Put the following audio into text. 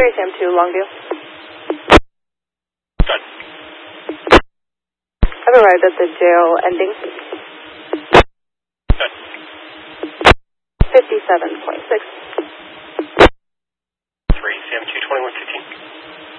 Sirius AM2, Longview. Good. I've arrived at the jail ending. Good. 57.6.